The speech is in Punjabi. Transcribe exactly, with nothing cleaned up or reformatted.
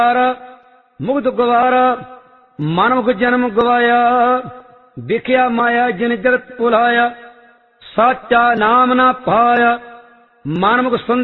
ਮੁਕਤ ਗਵਾਰਾ ਮਾਨਵ ਜਨਮ ਗਵਾਇਆ ਵਿਖਿਆ ਮਾਇਆ ਜਿਨ ਜਗਤ ਭੁਲਾਇਆ ਸਾਚਾ ਨਾਮ ਨਾ ਪਾਇਆ ਮਾਨਵ ਸੁਨ